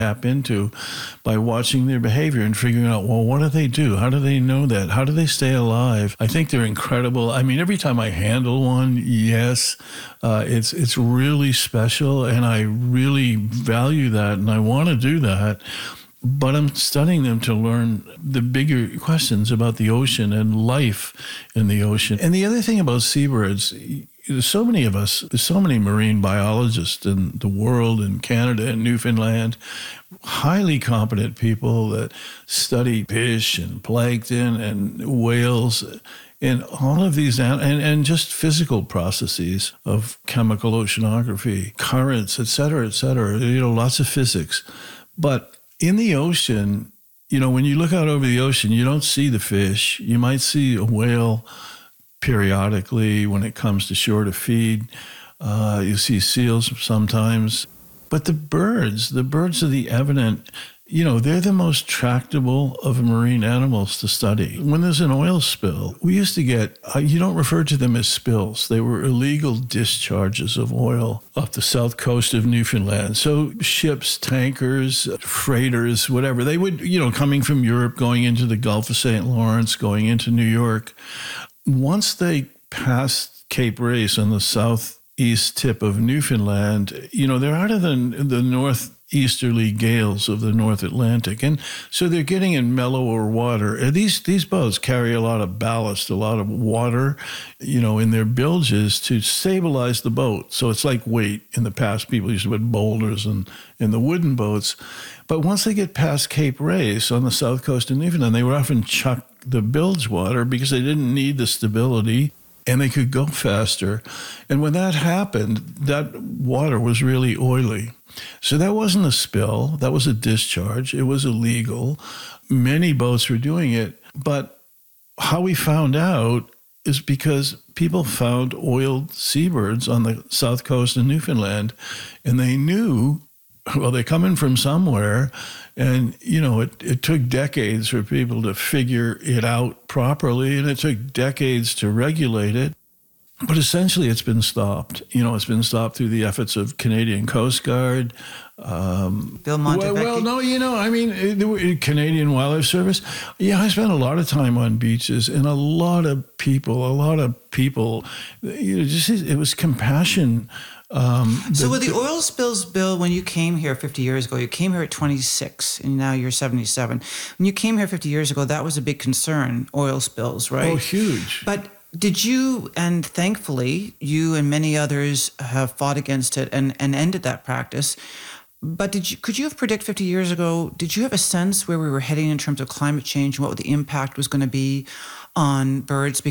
tap into by watching their behavior and figuring out, well, what do they do? How do they know that? How do they stay alive? I think they're incredible. I mean, every time I handle one, yes, it's really special, and I really value that, and I want to do that. But I'm studying them to learn the bigger questions about the ocean and life in the ocean. And the other thing about seabirds, there's so many of us, there's so many marine biologists in the world, in Canada and Newfoundland, highly competent people that study fish and plankton and whales and all of these, and just physical processes of chemical oceanography, currents, et cetera, lots of physics. But in the ocean, when you look out over the ocean, you don't see the fish. You might see a whale periodically when it comes to shore to feed. You see seals sometimes. But the birds are the evident, they're the most tractable of marine animals to study. When there's an oil spill, we used to get, you don't refer to them as spills. They were illegal discharges of oil off the south coast of Newfoundland. So ships, tankers, freighters, whatever, they would, coming from Europe, going into the Gulf of St. Lawrence, going into New York. Once they passed Cape Race on the southeast tip of Newfoundland, they're out of the northeasterly gales of the North Atlantic. And so they're getting in mellower water. And these boats carry a lot of ballast, a lot of water, in their bilges to stabilize the boat. So it's like weight. In the past, people used to put boulders in the wooden boats. But once they get past Cape Race on the south coast of Newfoundland, they would often chuck the bilge water because they didn't need the stability and they could go faster. And when that happened, that water was really oily. So that wasn't a spill, that was a discharge. It was illegal. Many boats were doing it. But how we found out is because people found oiled seabirds on the south coast of Newfoundland, and they knew, well, they're coming from somewhere. And, it took decades for people to figure it out properly, and it took decades to regulate it. But essentially, it's been stopped. It's been stopped through the efforts of Canadian Coast Guard. Bill Montevecchi? Well, no, the Canadian Wildlife Service. Yeah, I spent a lot of time on beaches, and a lot of people, it was compassion. So with the oil spills, Bill, when you came here 50 years ago, you came here at 26 and now you're 77. When you came here 50 years ago, that was a big concern, oil spills, right? Oh, huge. But did you, and thankfully, you and many others have fought against it and ended that practice. But could you have predicted 50 years ago, did you have a sense where we were heading in terms of climate change and what the impact was going to be on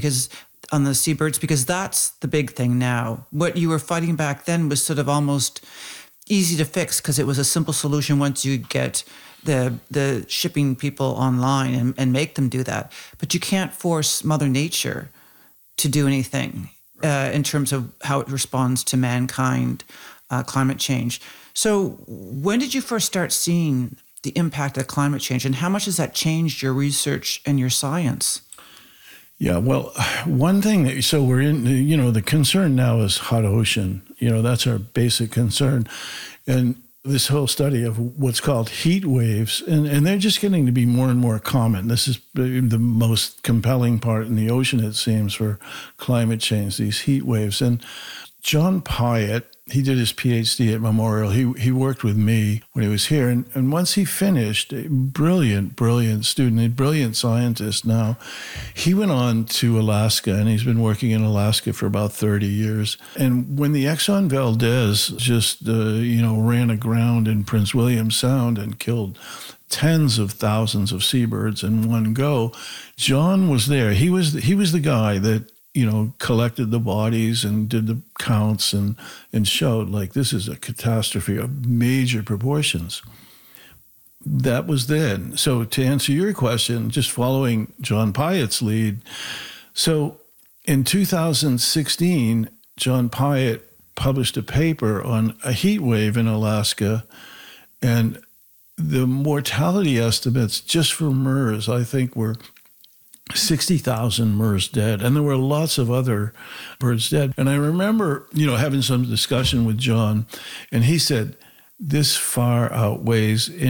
on the seabirds, because that's the big thing now. What you were fighting back then was sort of almost easy to fix because it was a simple solution once you get the shipping people online and make them do that. But you can't force Mother Nature to do anything in terms of how it responds to mankind, climate change. So when did you first start seeing the impact of climate change, and how much has that changed your research and your science? Yeah, well, one thing so we're in, the concern now is hot ocean. That's our basic concern. And this whole study of what's called heat waves, and they're just getting to be more and more common. This is the most compelling part in the ocean, it seems, for climate change, these heat waves. And John Pyatt, he did his PhD at Memorial. He worked with me when he was here. And once he finished, a brilliant student, a brilliant scientist now, he went on to Alaska, and he's been working in Alaska for about 30 years. And when the Exxon Valdez just, ran aground in Prince William Sound and killed tens of thousands of seabirds in one go, John was there. He was the guy that collected the bodies and did the counts and showed, like, this is a catastrophe of major proportions. That was then. So to answer your question, just following John Pyatt's lead, so in 2016, John Pyatt published a paper on a heat wave in Alaska, and the mortality estimates just for MERS, I think, were 60,000 MERS dead, and there were lots of other birds dead. And I remember, having some discussion with John, and he said, this far outweighs